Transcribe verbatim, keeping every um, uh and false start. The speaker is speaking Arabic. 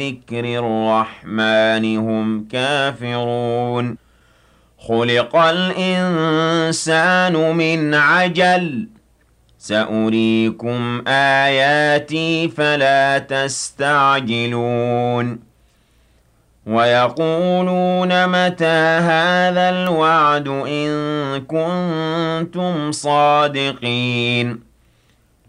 ذِكْرِ الرَّحْمَٰنِ هُمْ كَافِرُونَ خُلِقَ الْإِنسَانُ مِنْ عَجَلٍ ۚ سَأُرِيكُمْ آيَاتِي فَلَا تَسْتَعْجِلُونِ وَيَقُولُونَ مَتَىٰ هَٰذَا الْوَعْدُ إِن كُنتُمْ صَادِقِينَ